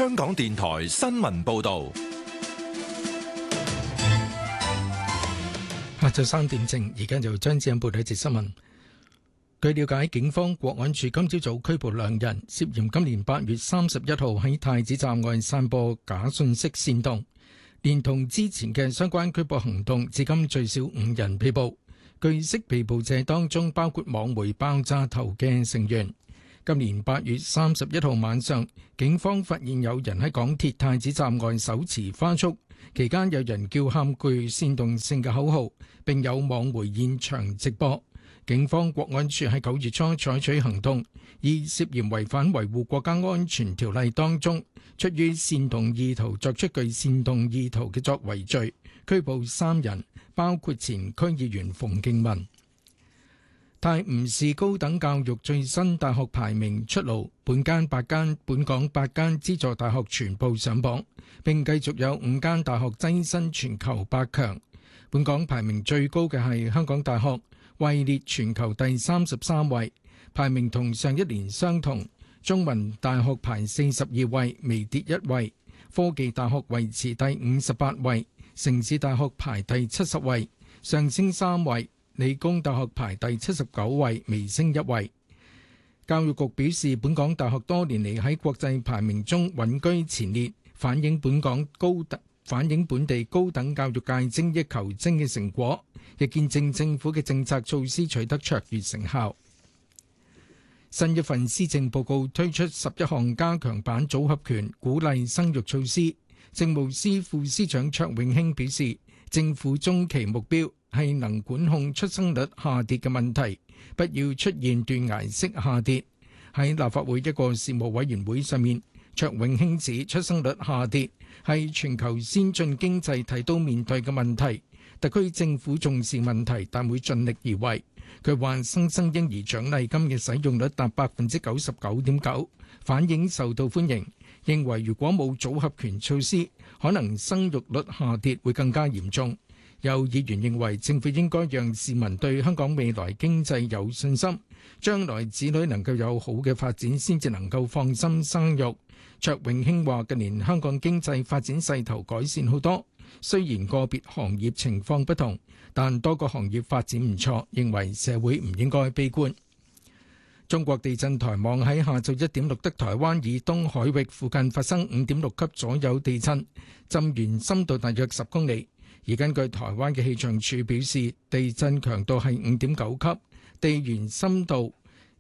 香港電台新聞報道。 下晝3點正，而家就張志恩報道一節新聞。據了解，警方國安處今朝早拘捕2人，涉嫌今年8月31號喺太子站外散播假信息煽動。連同之前嘅相關拘捕行動，至今最少5人被捕。據悉，被捕者當中包括網媒爆炸頭嘅成員。今年8月31號晚上，警方發現有人喺港鐵太子站外手持花束，期間有人叫喊具煽動性嘅口號，並有網媒現場直播。警方國安處喺9月初採取行動，以涉嫌違反維護國家安全條例當中出於煽動意圖作出具煽動意圖嘅作為罪，拘捕3人，包括前區議員馮敬文。泰晤士高等教育最新大學排名出爐，本港8間資助大學全部上榜，並繼續有5間大學躋身全球8強。本港排名最高嘅係香港大學，位列全球第33位，排名同上一年相同。中文大學排42位，微跌1位。科技大學維持第58位，城市大學排第70位，上升3位。理工大學排第79位，微升1位。教育局表示，本港大學多年嚟喺國際排名中穩居前列，反映本地高等教育界精益求精嘅成果，亦見證政府嘅政策措施取得卓越成效。新一份施政報告推出11項加強版組合拳鼓勵生育措施。政務司副司長卓永興表示，政府中期目標係能管控出生率下跌嘅問題，不要出現斷崖式下跌。喺立法會一個事務委員會上面，卓永興指出生率下跌係全球先進經濟體都面對嘅問題，特區政府重視問題，但會盡力而為。佢話新生嬰兒獎勵金嘅使用率達 99.9%， 反映受到歡迎，認為如果冇組合拳措施，可能生育率下跌會更加嚴重。有議員認為政府應該讓市民對香港未來經濟有信心，將來子女能夠有好嘅發展先至能夠放心生育。卓永興話近年香港經濟發展勢頭改善好多，雖然個別行業情況不同，但多個行業發展唔錯，認為社會唔應該悲觀。中國地震台網喺下晝1點錄得台灣以東海域附近發生5.6級左右地震，震源深度大約10公里。而根據台灣嘅氣象署表示，地震強度係5.9級，地緣深度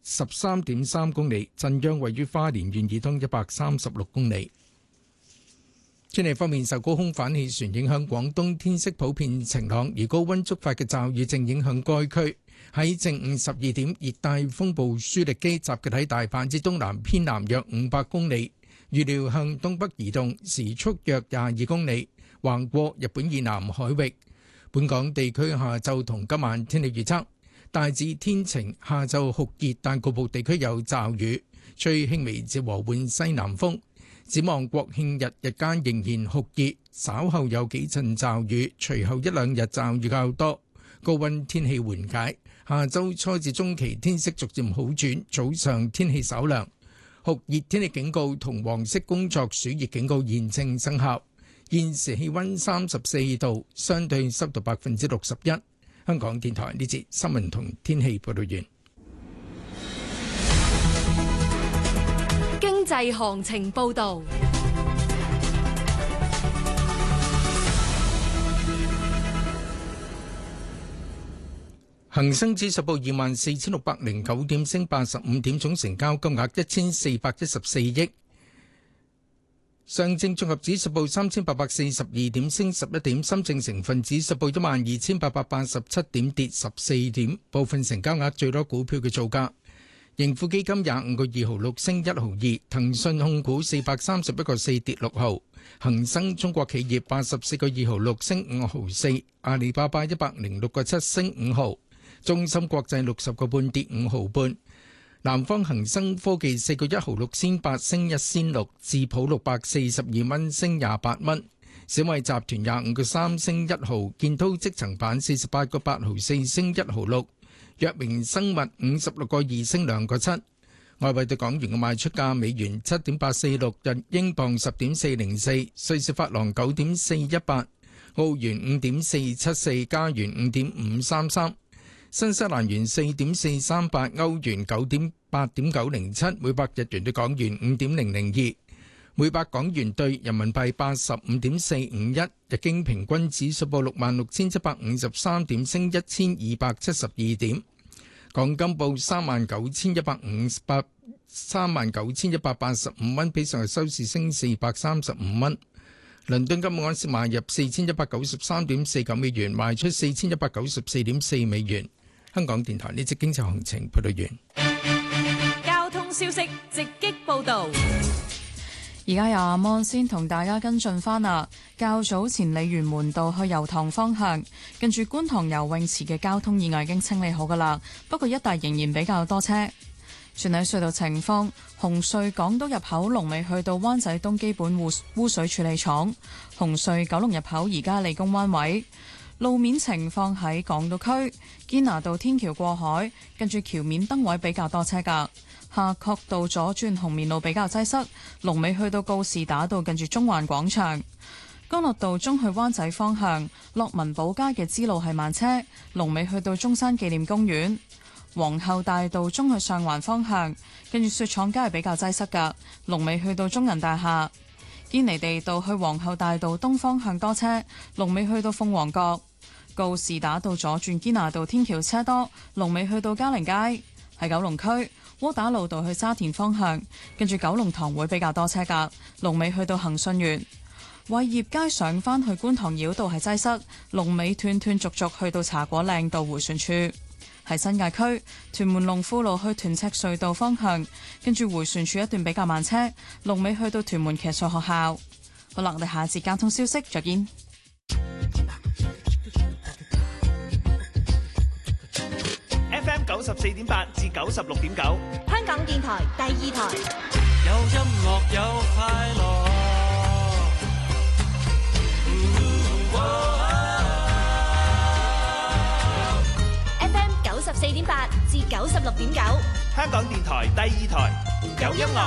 13.3公里，震央位於花蓮縣以東136公里。天氣方面，受高空反氣旋影響，廣東天色普遍晴朗，而高溫觸發嘅驟雨正影響該區。喺正午12點，熱帶風暴舒力基集結喺大阪之東南偏南約500公里，預料向東北移動，時速約22公里，橫過日本以南海域。本港地區下晝同今晚天氣預測，大致天晴，下晝酷熱，但局部地區有驟雨，吹輕微至和緩西南風。展望國慶日日間仍然酷熱，稍後有幾陣驟雨，隨後一兩日驟雨較多，高溫天氣緩解。下週初至中期天色逐漸好轉，早上天氣稍涼。酷熱天氣警告同黃色工作暑熱警告現正生效。現時氣溫34度，相對濕度61%。香港電台呢節新聞同天氣報道完。 經濟行情報道。 恒生指數報24,609點，升85點，總成交金額1414億。上證綜合指數報3,842點，升11點。深證成分指數報12,887點，跌14點。部分成交額最多股票嘅造價：盈富基金25個2毫6升1毫2，騰訊控股431個4跌6毫，恒生中國企業84個2毫6升5毫4，阿里巴巴106個7升5毫，中芯國際60個半跌5毫半，南方恒生科技4個1毫6仙8升1仙6，智普642蚊升28蚊，小米集團25個3升1毫，建滔積層板48個8毫4升1毫6，藥明生物56個2升2個7， 外匯對港元嘅賣出價：美元7.846，日英鎊10.404，瑞士法郎9.418，澳元5.474，加元5.533，新西蘭元4.438，歐元8.907，每百日元對港元5.002，每百港元對人民幣85.451，日經平均指數報66,753點，升1272點。港金報39,185蚊，比上日收市升435蚊。倫敦金每盎司買入4193.49美元，賣出4194.4美元。香港電台呢節經濟行情報道完。 交通消息直擊報道。 而家由阿摩先同大家跟進返啦。較早前鯉魚門道去油塘方向，近住觀塘游泳池嘅交通意外已經清理好噶啦，不過一帶仍然比較多車。全體隧道情況：紅隧港島入口龍尾去到灣仔東基本污水處理廠；紅隧九龍入口而家理工灣位。路面情況喺港島區堅拿道天橋過海，近住橋面燈位比較多車㗎。夏慤道左轉紅棉路比較擠塞，龍尾去到告士打道近住中環廣場。干諾道中去灣仔方向，樂民寶街嘅支路係慢車，龍尾去到中山紀念公園。皇后大道中去上環方向，跟住雪廠街係比較擠塞㗎，龍尾去到中銀大廈。堅尼地道去皇后大道東方向多車，龍尾去到鳳凰閣。告士打道左轉堅拿道天橋車多，龍尾去到嘉陵街。喺九龍區窩打老道去沙田方向，跟住九龍塘會比較多車㗎，龍尾去到恒順園。偉業街上返去觀塘繞道係擠塞，龍尾斷斷續續去到茶果嶺道迴旋處。喺新界區屯門龍富路去屯赤隧道方向，跟住迴旋處一段比較慢車，龍尾去到屯門騎術學校。好啦，我哋下一節交通消息再見。 FM 94.8至96.9， 香港電台第二台。 有音樂有快樂。 FM 94.8至96.9， 香港電台第二台有音樂。